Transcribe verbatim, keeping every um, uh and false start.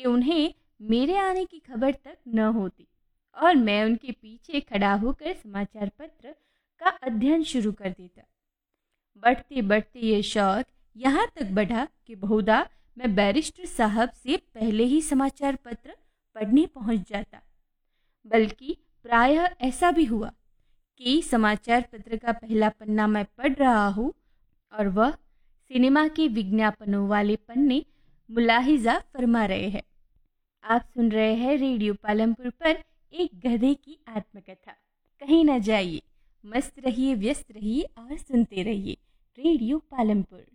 कि उन्हें मेरे आने की खबर तक न होती और मैं उनके पीछे खड़ा होकर समाचार पत्र का अध्ययन शुरू कर देता। बढ़ते बढ़ते ये शौक यहाँ तक बढ़ा कि बहुधा मैं बैरिस्टर साहब से पहले ही समाचार पत्र पढ़ने पहुँच जाता। बल्कि प्रायः ऐसा भी हुआ कि समाचार पत्र का पहला पन्ना मैं पढ़ रहा हूँ और वह सिनेमा के विज्ञापनों वाले पन्ने मुलाहिजा फरमा रहे हैं। आप सुन रहे हैं रेडियो पालमपुर पर एक गधे की आत्मकथा। कहीं ना जाइए, मस्त रहिए, व्यस्त रहिए और सुनते रहिए रेडियो पालमपुर।